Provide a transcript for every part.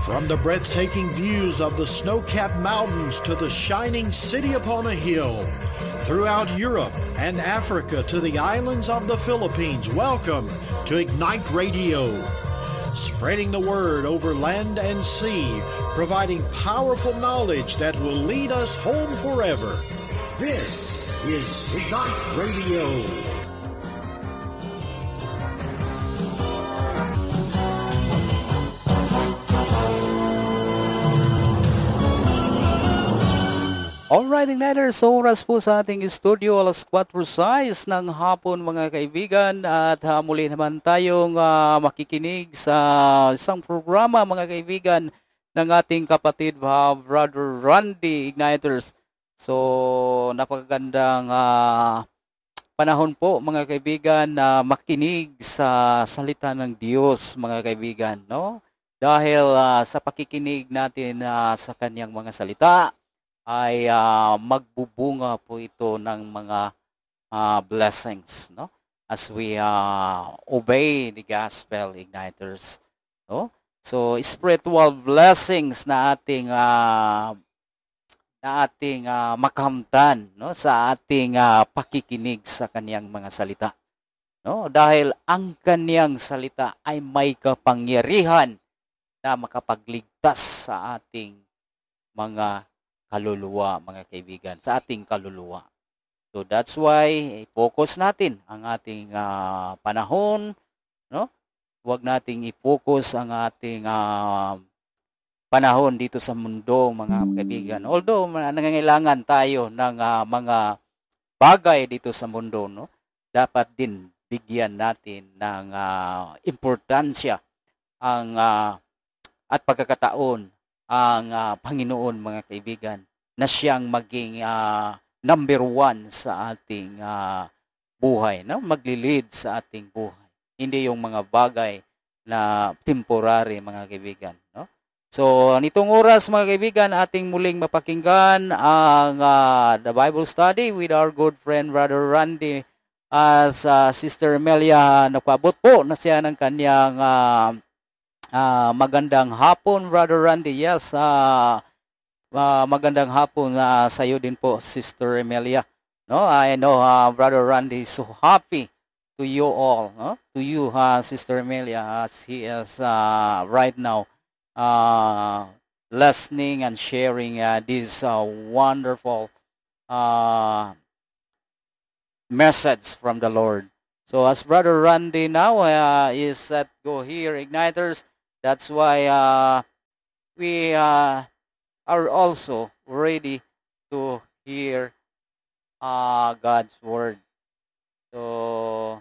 From the breathtaking views of the snow-capped mountains to the shining city upon a hill, throughout Europe and Africa to the islands of the Philippines, welcome to Ignite Radio. Spreading the word over land and sea, providing powerful knowledge that will lead us home forever. This is Ignite Radio. Alright, Igniters, oras po sa ating studio, alas 4:06 ng hapon mga kaibigan, at muli naman tayong makikinig sa isang programa mga kaibigan ng ating kapatid Brother Randy Igniters. So napakagandang panahon po mga kaibigan na makinig sa salita ng Diyos mga kaibigan, no? Dahil sa pakikinig natin sa kanyang mga salita ay magbubunga po ito ng mga blessings, no? As we obey the gospel, Igniters, no? So spiritual blessings na ating makamtan, no, sa ating pakikinig sa kaniyang mga salita, no? Dahil ang kaniyang salita ay may kapangyarihan na makapagligtas sa ating mga kaluluwa, mga kaibigan, sa ating kaluluwa. So that's why i-focus natin ang ating panahon, no? Huwag nating i-focus ang ating panahon dito sa mundo, mga kaibigan. Although nangangailangan tayo ng mga bagay dito sa mundo, no? Dapat din bigyan natin ng importansya at pagkakataon ang Panginoon, mga kaibigan, na siyang maging number one sa ating buhay, no? Maglilid sa ating buhay. Hindi yung mga bagay na temporary, mga kaibigan, no? So, nitong oras, mga kaibigan, ating muling mapakinggan ang the Bible study with our good friend Brother Randy, as Sister Melia nagpaabot po na siya ng kanyang magandang hapon, Brother Randy. Yes, magandang hapon sa iyo din po, Sister Emilia. No, I know Brother Randy is so happy to you all, no? To you, Sister Emilia, as he is right now listening and sharing this wonderful message from the Lord. So as Brother Randy now is set go here, Igniters, that's why we are also ready to hear God's word. So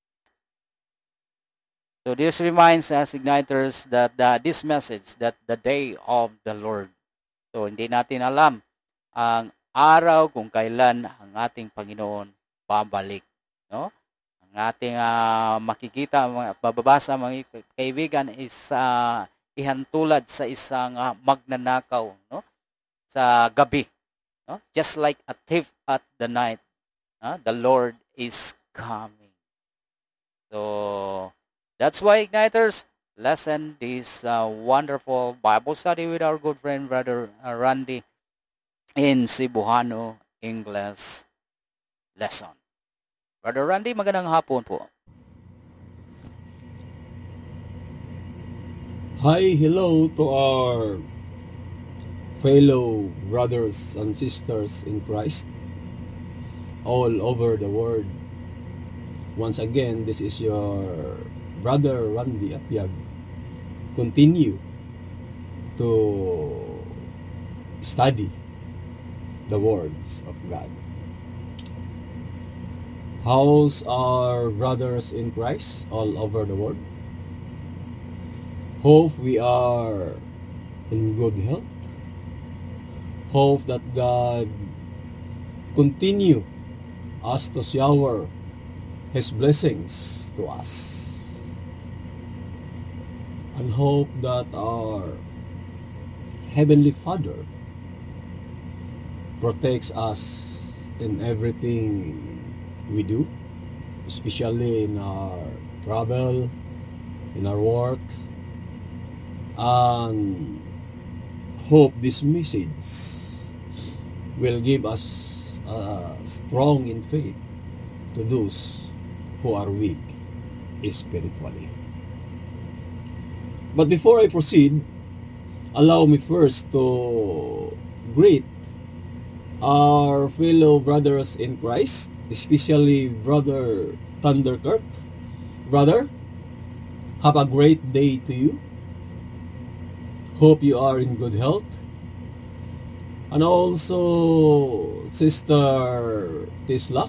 this reminds us, Igniters, that this message, that the day of the Lord. So hindi natin alam ang araw kung kailan ang ating Panginoon babalik, no? Ating makikita, mababasa, mga kaibigan, is ihantulad sa isang magnanakaw, no? Sa gabi, no? Just like a thief at the night, the Lord is coming. So that's why, Igniters, listen this wonderful Bible study with our good friend Brother Randy in Cebuano English lesson. Brother Randy, magandang hapon po. Hi, hello to our fellow brothers and sisters in Christ all over the world. Once again, this is your Brother Randy Apyag. Continue to study the words of God. How's our brothers in Christ all over the world? Hope we are in good health. Hope that God continue us to shower His blessings to us. And hope that our Heavenly Father protects us in everything we do, especially in our travel, in our work, and hope this message will give us strong in faith to those who are weak spiritually. But before I proceed, allow me first to greet our fellow brothers in Christ, especially Brother Thunderkirk. Brother, have a great day to you. Hope you are in good health. And also Sister Tisla,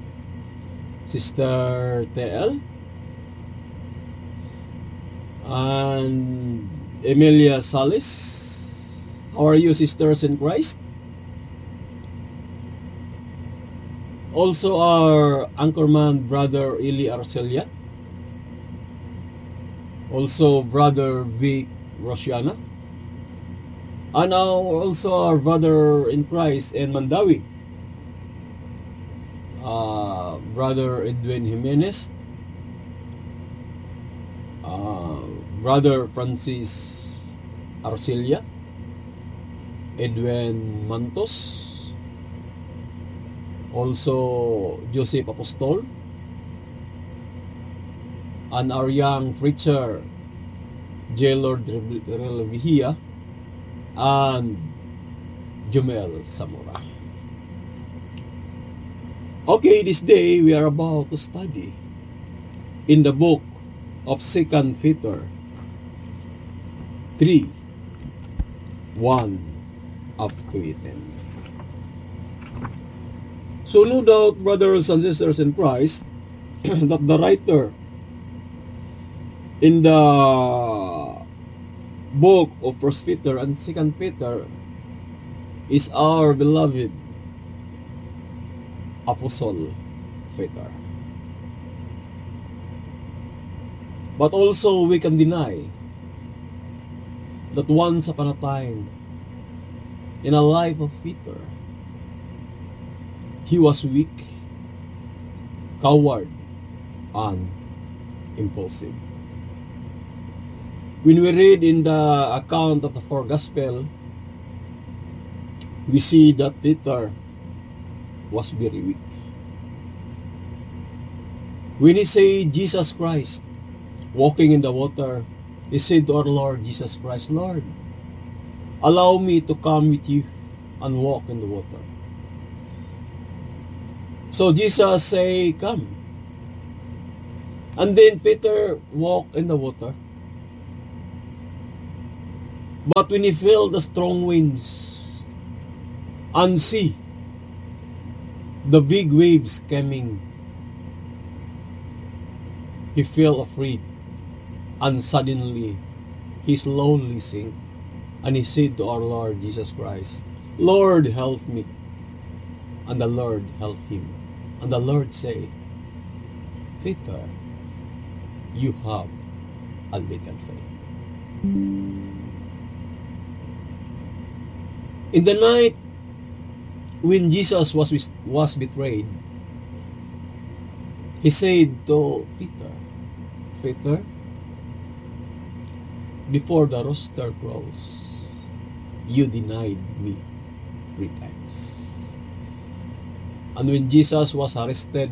Sister TL, and Emilia Salis. How are you, sisters in Christ? Also our anchorman, Brother Eli Arcelia. Also Brother Vic Rosiana. And now also our brother in Christ in Mandawi, Brother Edwin Jimenez, Brother Francis Arcelia, Edwin Mantos, also Joseph Apostol, and our young preacher, J. Lord Relevihia, and Jumel Samora. Okay, this day we are about to study in the book of 2 Peter 3, 1 up to 10. So no doubt, brothers and sisters in Christ, that the writer in the book of 1 Peter and 2 Peter is our beloved Apostle Peter. But also we can deny that once upon a time in a life of Peter, he was weak, coward, and impulsive. When we read in the account of the four Gospels, we see that Peter was very weak. When he said Jesus Christ walking in the water, he said to our Lord Jesus Christ, Lord, allow me to come with you and walk in the water. So Jesus say, come. And then Peter walked in the water. But when he felt the strong winds and see the big waves coming, he felt afraid, and suddenly he slowly sank, and he said to our Lord Jesus Christ, Lord, help me. And the Lord helped him. And the Lord said, Peter, you have a little faith. In the night when Jesus was betrayed, he said to Peter, Peter, before the rooster crows, you denied me 3 times. And when Jesus was arrested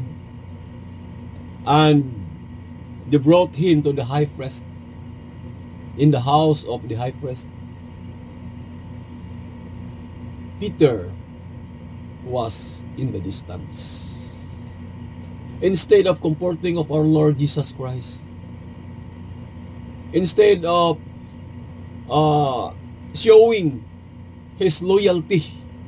and they brought him to the high priest, in the house of the high priest, Peter was in the distance. Instead of comforting of our Lord Jesus Christ, instead of showing his loyalty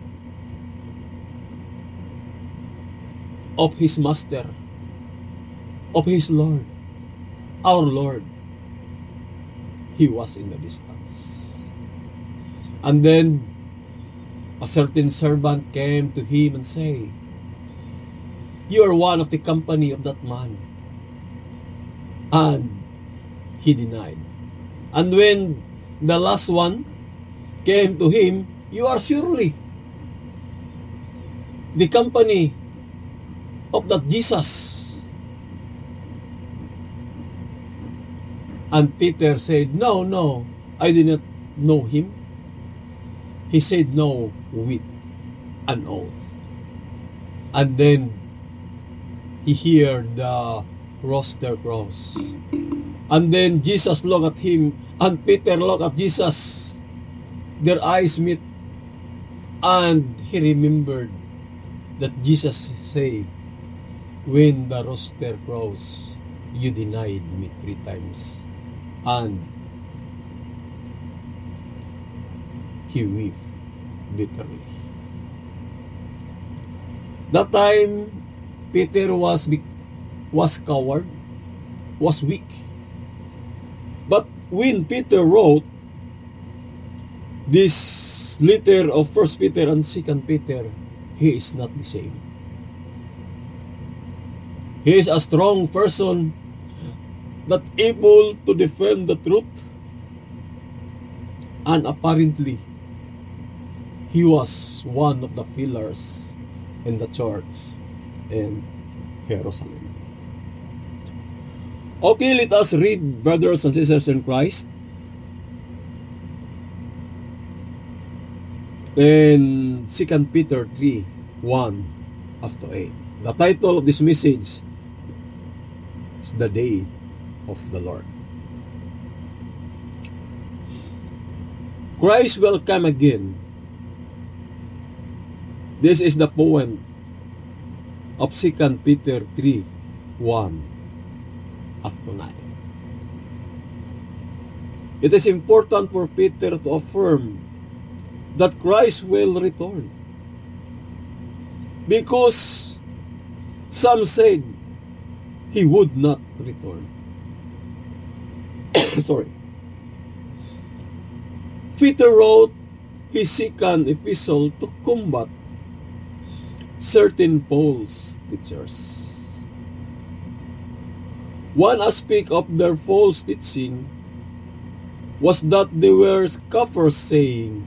of his master, of his Lord, our Lord, he was in the distance. And then a certain servant came to him and said, you are one of the company of that man. And he denied. And when the last one came to him, you are surely the company of that Jesus. And Peter said, no, I did not know him. He said no with an oath. And then he heard the rooster crows. And then Jesus looked at him, and Peter looked at Jesus. Their eyes met, and he remembered that Jesus say, when the rooster crows, you denied me 3 times. And he wept bitterly. That time, Peter was coward, was weak. But when Peter wrote this letter of 1 Peter and 2 Peter, he is not the same. He is a strong person that able to defend the truth. And apparently, he was one of the pillars in the church in Jerusalem. Okay, let us read, brothers and sisters in Christ. In 2 Peter 3, 1 up to 8. The title of this message is The Day of the Lord. Christ will come again. This is the poem of 2 Peter 3, 1 up to 9. It is important for Peter to affirm that Christ will return, because some said he would not return. Sorry. Peter wrote his second epistle to combat certain false teachers. One aspect of their false teaching was that they were scoffers, saying,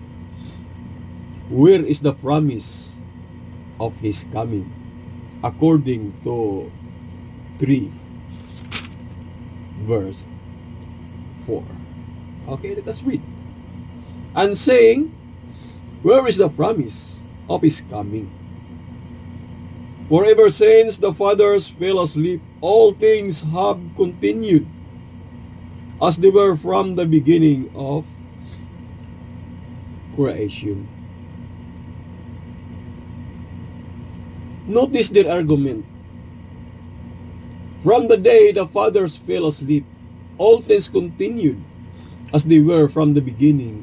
where is the promise of his coming? According to 3 verse 4. Okay, let us read. And saying, where is the promise of his coming? For ever since the fathers fell asleep, all things have continued as they were from the beginning of creation. Notice their argument. From the day the fathers fell asleep, all things continued as they were from the beginning